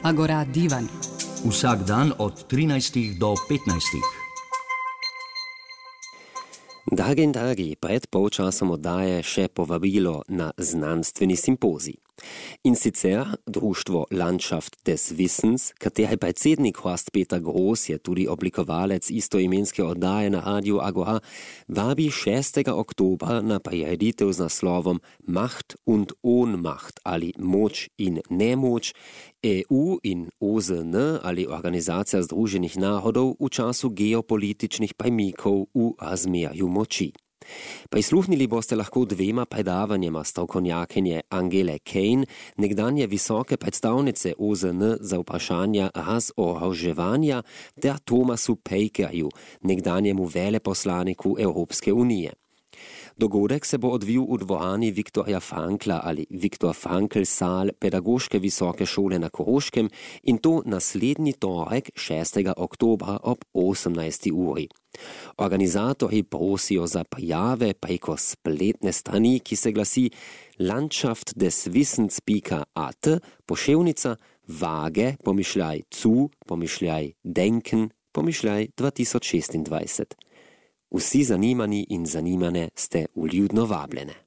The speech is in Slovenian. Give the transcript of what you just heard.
Agora Divan. Vsak dan od 13 do 15. Dragi, pred polčasom oddaje še povabilo na znanstveni simpozij. In sicer društvo Landschaft des Wissens, katere predsednik Horst Peter Groß je tudi oblikovalec istoimenske oddaje na Radiu Agora, vabi 6. oktobra na prireditev z naslovom Macht und Ohnmacht ali Moč in nemoč, EU in OZN ali Organizacija Združenih narodov v času geopolitičnih premikov v razmerju moči. Prisluhnili boste lahko dvema predavanjema strokovnjakinje Angele Kane, nekdanje visoke predstavnice OZN za vprašanja razoroževanja, ter Thomasu Pejkerju, nekdanjemu veleposlaniku Evropske unije. Dogodek se bo odvil v dvorani Viktorja Frankla ali Viktor Frankl Saal Pedagoške visoke šole na Koroškem in to naslednji torek 6. oktobra ob 18. uri. Organizatorji prosijo za prijave preko spletne strani, ki se glasi landschaftdeswissens.at, poševnica vage, denken, 2026. Vsi zanimani in zanimane ste vljudno vabljene.